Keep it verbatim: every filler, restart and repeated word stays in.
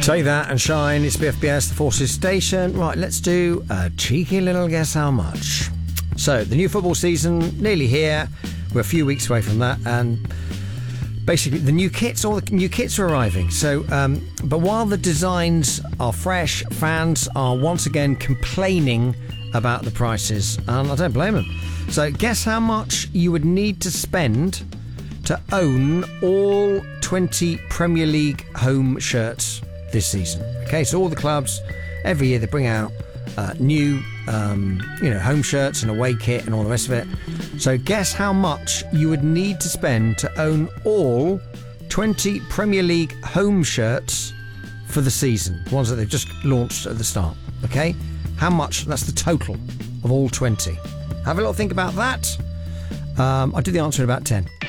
Take that and shine. It's B F B S, the Forces Station. Right, let's do a cheeky little guess how much. So, the new football season, nearly here. We're a few weeks away from that, and basically the new kits, all the new kits are arriving. So, um, but while the designs are fresh, fans are once again complaining about the prices, and I don't blame them. So, guess how much you would need to spend to own all twenty Premier League home shirts this season. Okay, so all the clubs, every year they bring out uh, new, um, you know, home shirts and away kit and all the rest of it. So guess how much you would need to spend to own all twenty Premier League home shirts for the season, the ones that they've just launched at the start. Okay, how much? That's the total of all twenty. Have a little think about that. Um, I'll do the answer in about ten.